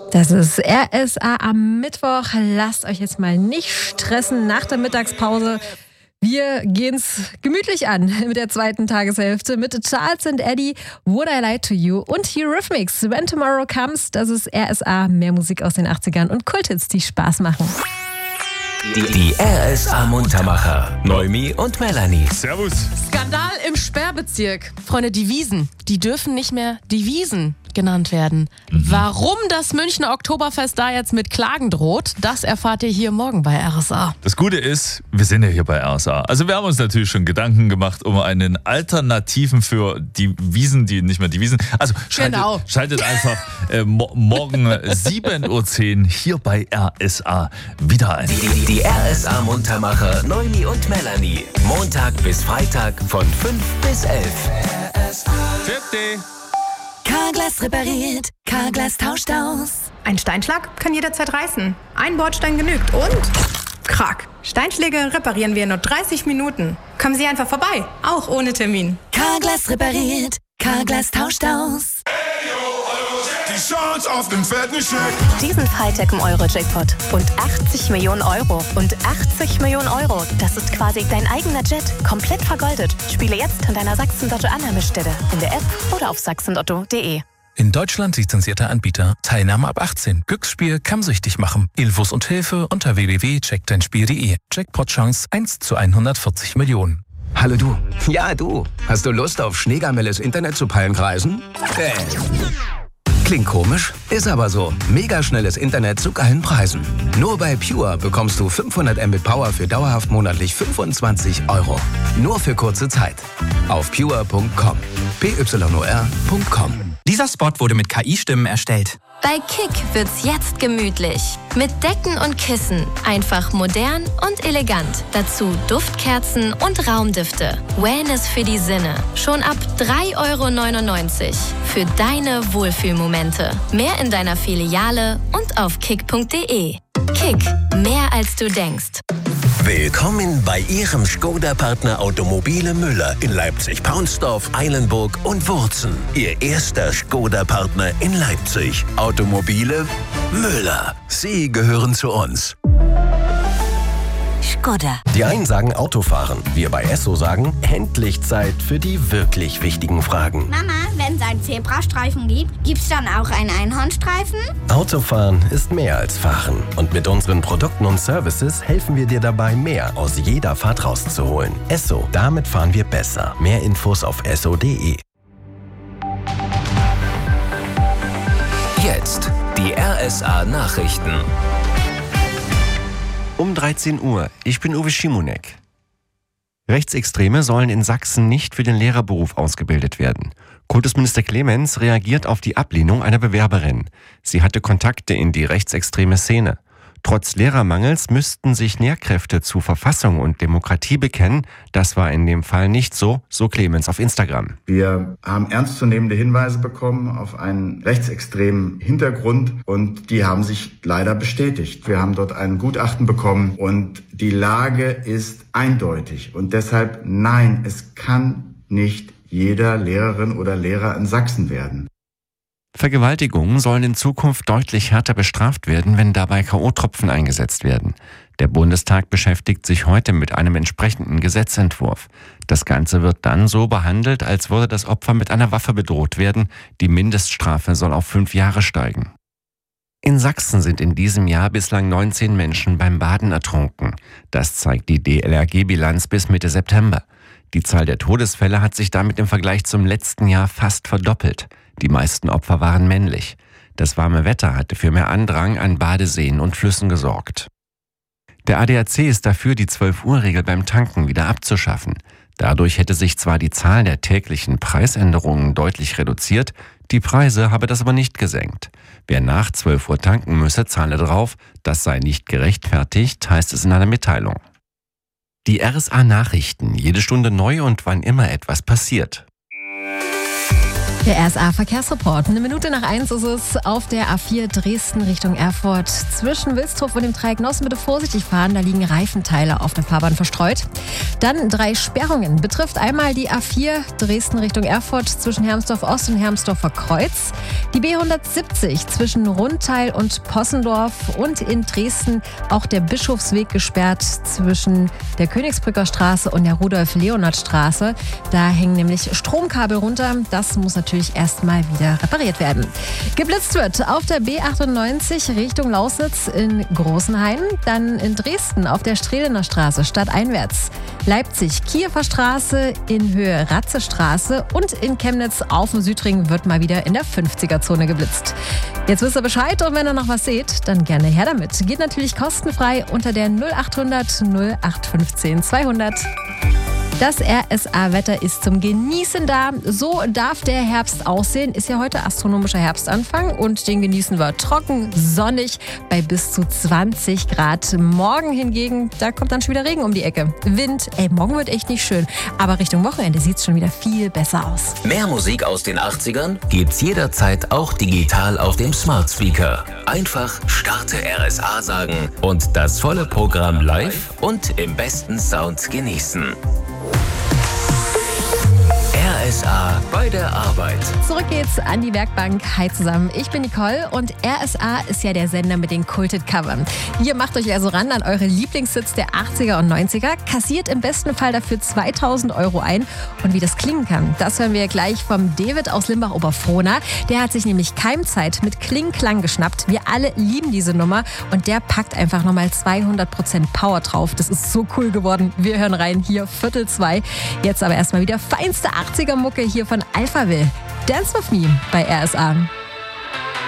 Das ist RSA am Mittwoch. Lasst euch jetzt mal nicht stressen nach der Mittagspause. Wir gehen's gemütlich an mit der zweiten Tageshälfte mit Charles and Eddie, Would I Lie to You und Eurythmics, When Tomorrow Comes. Das ist RSA, mehr Musik aus den 80ern und Kulthits, die Spaß machen. Die RSA Muntermacher, Noemi und Melanie. Servus. Skandal im Sperrbezirk. Freunde, die Wiesn, die dürfen nicht mehr die Wiesn genannt werden. Warum das Münchner Oktoberfest da jetzt mit Klagen droht, das erfahrt ihr hier morgen bei RSA. Das Gute ist, wir sind ja hier bei RSA. Also wir haben uns natürlich schon Gedanken gemacht um einen Alternativen für die Wiesn, die nicht mehr die Wiesn. Also schaltet einfach morgen 7.10 Uhr hier bei RSA wieder ein. Die RSA Muntermacher, Noemi und Melanie. Montag bis Freitag von 5 bis 11. Vierte. Carglass repariert, Carglass tauscht aus. Ein Steinschlag kann jederzeit reißen. Ein Bordstein genügt und krack. Steinschläge reparieren wir in nur 30 Minuten. Kommen Sie einfach vorbei, auch ohne Termin. Carglass repariert, Carglass tauscht aus. Die Chance auf den fetten Scheck. Diesen Freitag im Euro-Jackpot. Und 80 Millionen Euro. Und 80 Millionen Euro. Das ist quasi dein eigener Jet. Komplett vergoldet. Spiele jetzt an deiner Sachsen-Lotto-Annahmestelle. In der App oder auf sachsenlotto.de. In Deutschland lizenzierter Anbieter. Teilnahme ab 18. Glücksspiel kann süchtig machen. Infos und Hilfe unter www.checkdeinspiel.de. Jackpot-Chance 1 zu 140 Millionen. Hallo du. Ja, du. Hast du Lust auf Schneegamelles Internet zu Palmkreisen? Klingt komisch, ist aber so. Mega schnelles Internet zu geilen Preisen. Nur bei Pure bekommst du 500 Mbit Power für dauerhaft monatlich 25 €. Nur für kurze Zeit. Auf pure.com. pyor.com. Dieser Spot wurde mit KI-Stimmen erstellt. Bei Kick wird's jetzt gemütlich. Mit Decken und Kissen. Einfach modern und elegant. Dazu Duftkerzen und Raumdüfte. Wellness für die Sinne. Schon ab 3,99 € für deine Wohlfühlmomente. Mehr in deiner Filiale und auf kick.de. Kick. Mehr als du denkst. Willkommen bei Ihrem Skoda-Partner Automobile Müller in Leipzig-Paunsdorf, Eilenburg und Wurzen. Ihr erster Skoda-Partner in Leipzig. Automobile Müller. Sie gehören zu uns. Skoda. Die einen sagen Autofahren. Wir bei Esso sagen, endlich Zeit für die wirklich wichtigen Fragen. Mama, wenn es einen Zebrastreifen gibt, gibt's dann auch einen Einhornstreifen? Autofahren ist mehr als Fahren. Und mit unseren Produkten und Services helfen wir dir dabei, mehr aus jeder Fahrt rauszuholen. Esso, damit fahren wir besser. Mehr Infos auf esso.de. Jetzt die RSA Nachrichten. Um 13 Uhr. Ich bin Uwe Schimonek. Rechtsextreme sollen in Sachsen nicht für den Lehrerberuf ausgebildet werden. Kultusminister Clemens reagiert auf die Ablehnung einer Bewerberin. Sie hatte Kontakte in die rechtsextreme Szene. Trotz Lehrermangels müssten sich Lehrkräfte zu Verfassung und Demokratie bekennen. Das war in dem Fall nicht so, so Clemens auf Instagram. Wir haben ernstzunehmende Hinweise bekommen auf einen rechtsextremen Hintergrund und die haben sich leider bestätigt. Wir haben dort ein Gutachten bekommen und die Lage ist eindeutig. Und deshalb nein, es kann nicht jeder Lehrerin oder Lehrer in Sachsen werden. Vergewaltigungen sollen in Zukunft deutlich härter bestraft werden, wenn dabei K.O.-Tropfen eingesetzt werden. Der Bundestag beschäftigt sich heute mit einem entsprechenden Gesetzentwurf. Das Ganze wird dann so behandelt, als würde das Opfer mit einer Waffe bedroht werden. Die Mindeststrafe soll auf 5 Jahre steigen. In Sachsen sind in diesem Jahr bislang 19 Menschen beim Baden ertrunken. Das zeigt die DLRG-Bilanz bis Mitte September. Die Zahl der Todesfälle hat sich damit im Vergleich zum letzten Jahr fast verdoppelt. Die meisten Opfer waren männlich. Das warme Wetter hatte für mehr Andrang an Badeseen und Flüssen gesorgt. Der ADAC ist dafür, die 12-Uhr-Regel beim Tanken wieder abzuschaffen. Dadurch hätte sich zwar die Zahl der täglichen Preisänderungen deutlich reduziert, die Preise habe das aber nicht gesenkt. Wer nach 12 Uhr tanken müsse, zahle drauf. Das sei nicht gerechtfertigt, heißt es in einer Mitteilung. Die RSA Nachrichten, jede Stunde neu und wann immer etwas passiert. Der RSA-Verkehrsreport. 1:01 ist es auf der A4 Dresden Richtung Erfurt. Zwischen Wilsdruff und dem Dreieck Nossen bitte vorsichtig fahren, da liegen Reifenteile auf der Fahrbahn verstreut. Dann 3 Sperrungen. Betrifft einmal die A4 Dresden Richtung Erfurt zwischen Hermsdorf Ost und Hermsdorfer Kreuz. Die B170 zwischen Rundteil und Possendorf und in Dresden auch der Bischofsweg gesperrt zwischen der Königsbrücker Straße und der Rudolf-Leonhard-Straße. Da hängen nämlich Stromkabel runter. Das muss natürlich erstmal wieder repariert werden. Geblitzt wird auf der B98 Richtung Lausitz in Großenhain, dann in Dresden auf der Strehlener Straße stadteinwärts, Leipzig Kiewer Straße in Höhe Ratzestraße und in Chemnitz auf dem Südring wird mal wieder in der 50er-Zone geblitzt. Jetzt wisst ihr Bescheid und wenn ihr noch was seht, dann gerne her damit. Geht natürlich kostenfrei unter der 0800 0815 200. Das RSA-Wetter ist zum Genießen da. So darf der Herbst aussehen. Ist ja heute astronomischer Herbstanfang und den genießen wir trocken, sonnig bei bis zu 20 Grad. Morgen hingegen, da kommt dann schon wieder Regen um die Ecke. Wind, morgen wird echt nicht schön. Aber Richtung Wochenende sieht es schon wieder viel besser aus. Mehr Musik aus den 80ern gibt's jederzeit auch digital auf dem Smart Speaker. Einfach Starte RSA sagen und das volle Programm live und im besten Sound genießen. RSA bei der Arbeit. Zurück geht's an die Werkbank. Hi zusammen, ich bin Nicole und RSA ist ja der Sender mit den Kulted-Covern. Ihr macht euch also ran an eure Lieblingshits der 80er und 90er, kassiert im besten Fall dafür 2.000 € ein. Und wie das klingen kann, das hören wir gleich vom David aus Limbach-Oberfrohna. Der hat sich nämlich Keimzeit mit Kling-Klang geschnappt. Wir alle lieben diese Nummer und der packt einfach nochmal 200% Power drauf. Das ist so cool geworden. Wir hören rein, hier 1:45. Jetzt aber erstmal wieder feinste 80er-Mucke hier von Alphaville. Dance with Me bei RSA.